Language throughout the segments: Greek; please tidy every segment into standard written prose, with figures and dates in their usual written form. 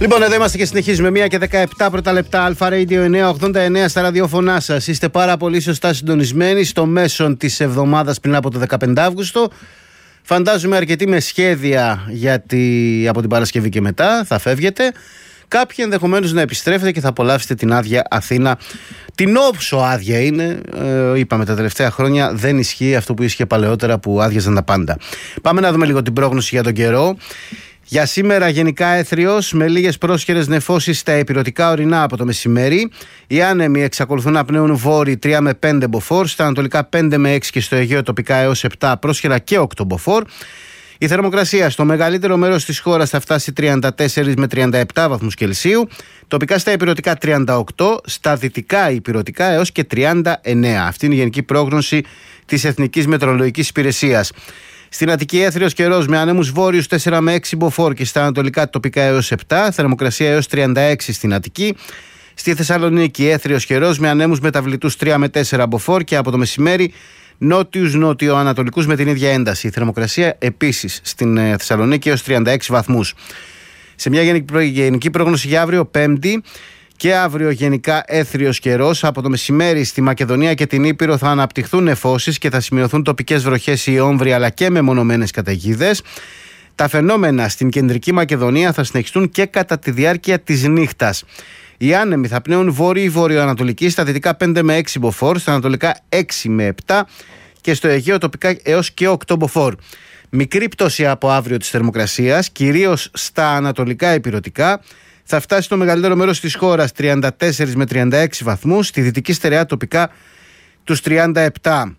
Λοιπόν, εδώ είμαστε και συνεχίζουμε. 1 και 17 πρώτα λεπτά. Αλφα Radio 989 στα ραδιοφωνά σας. Είστε πάρα πολύ σωστά συντονισμένοι στο μέσον της εβδομάδας πριν από το 15 Αύγουστο. Φαντάζομαι αρκετοί με σχέδια γιατί από την Παρασκευή και μετά θα φεύγετε. Κάποιοι ενδεχομένως να επιστρέφετε και θα απολαύσετε την άδεια Αθήνα. Την όσο άδεια είναι, είπαμε τα τελευταία χρόνια, δεν ισχύει αυτό που ίσχυε παλαιότερα που άδειαζαν τα πάντα. Πάμε να δούμε λίγο την πρόγνωση για τον καιρό. Για σήμερα γενικά έθριος με λίγες πρόσχερες νεφώσεις στα ηπειρωτικά ορεινά από το μεσημέρι. Οι άνεμοι εξακολουθούν να πνέουν βόρειοι 3 με 5 μποφόρ, στα ανατολικά 5 με 6 και στο Αιγαίο τοπικά έως 7 πρόσχερα και 8 μποφόρ. Η θερμοκρασία στο μεγαλύτερο μέρος της χώρας θα φτάσει 34 με 37 βαθμούς Κελσίου, τοπικά στα ηπειρωτικά 38, στα δυτικά ηπειρωτικά έως και 39. Αυτή είναι η γενική πρόγνωση της Εθνικής Μετεωρολογικής Υπηρεσίας. Στην Αττική έθριος καιρός με ανέμους βόρειους 4 με 6 μποφόρ και στα ανατολικά τοπικά έως 7, θερμοκρασία έως 36 στην Αττική. Στη Θεσσαλονίκη έθριος καιρός με ανέμους μεταβλητούς 3 με 4 μποφόρ και από το μεσημέρι νότιους νότιο-ανατολικούς με την ίδια ένταση. Η θερμοκρασία επίσης στην Θεσσαλονίκη έως 36 βαθμούς. Σε μια γενική πρόγνωση για αύριο Πέμπτη, και αύριο γενικά έθριος καιρός. Από το μεσημέρι στη Μακεδονία και την Ήπειρο θα αναπτυχθούν νεφώσεις και θα σημειωθούν τοπικές βροχές ή όμβροι αλλά και μεμονωμένες καταιγίδες. Τα φαινόμενα στην κεντρική Μακεδονία θα συνεχιστούν και κατά τη διάρκεια της νύχτας. Οι άνεμοι θα πνέουν βόρειο-βορειοανατολική, στα δυτικά 5 με 6 μποφόρ, στα ανατολικά 6 με 7 και στο Αιγαίο τοπικά έως και 8 μποφόρ. Μικρή πτώση από αύριο της θερμοκρασίας, κυρίως στα ανατολικά ηπειρωτικά. Θα φτάσει στο μεγαλύτερο μέρος της χώρας 34 με 36 βαθμούς, στη δυτική στερεά τοπικά τους 37.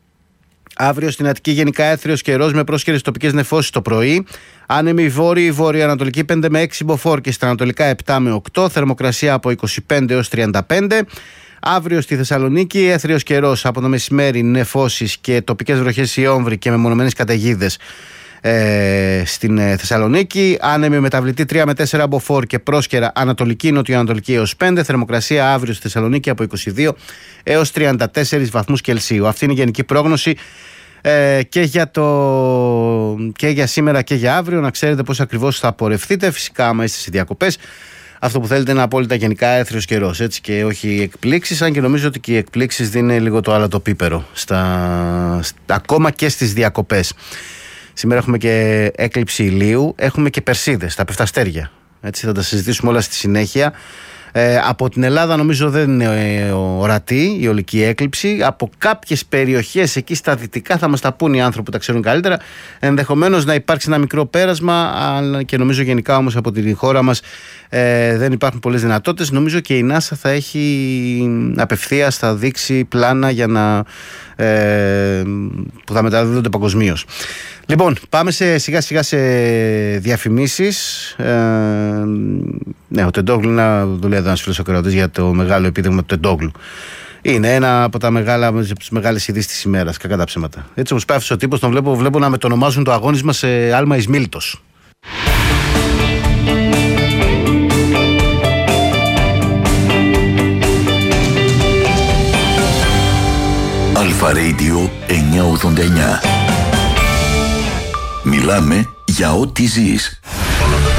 Αύριο στην Αττική γενικά έθριος καιρός με πρόσχερες τοπικές νεφώσεις το πρωί. Άνεμοι βόρειο-ανατολική 5 με 6 μποφόρ και στα ανατολικά 7 με 8, θερμοκρασία από 25 έως 35. Αύριο στη Θεσσαλονίκη έθριος καιρός, από το μεσημέρι νεφώσεις και τοπικές βροχές ή όμβροι και μεμονωμένες καταιγίδες. Στην Θεσσαλονίκη άνεμοι μεταβλητή 3 με 4 μποφόρ και πρόσκαιρα ανατολική νοτιοανατολική έως 5, θερμοκρασία αύριο στη Θεσσαλονίκη από 22 έως 34 βαθμούς Κελσίου. Αυτή είναι η γενική πρόγνωση και για σήμερα και για αύριο. Να ξέρετε πώς ακριβώς θα πορευτείτε. Φυσικά άμα είστε σε διακοπές, αυτό που θέλετε είναι απόλυτα γενικά έθριος καιρός, έτσι, και όχι εκπλήξεις, αν και νομίζω ότι και οι εκπλήξεις δίνουν λίγο το άλλο το πίπερο ακόμα και στις διακοπές. Σήμερα έχουμε και έκλειψη ηλίου, έχουμε και περσίδες, τα πεφταστέρια. Έτσι θα τα συζητήσουμε όλα στη συνέχεια. Από την Ελλάδα νομίζω δεν είναι ορατή η ολική έκλειψη. Από κάποιες περιοχές εκεί στα δυτικά θα μας τα πούν οι άνθρωποι που τα ξέρουν καλύτερα. Ενδεχομένως να υπάρξει ένα μικρό πέρασμα, αλλά και νομίζω γενικά όμως από τη χώρα μας δεν υπάρχουν πολλές δυνατότητες. Νομίζω και η NASA θα έχει απευθείας, θα δείξει πλάνα για να, που θα μεταδίδονται παγκοσμίως. Λοιπόν, πάμε σιγά σιγά σε διαφημίσεις. Ναι, ο Τεντόγλου, να το λέει εδώ ένας φίλος ακροατής για το μεγάλο επίδευμα του Τεντόγλου. Είναι ένα από τις μεγάλες ειδήσεις της ημέρας, κακά τα ψέματα. Έτσι όπως πάει αυτός ο τύπος, τον βλέπω να μετονομάζουν το αγώνισμα σε άλμα εις Μίλτος. Αλφα Radio 989. Μιλάμε για ό,τι ζεις.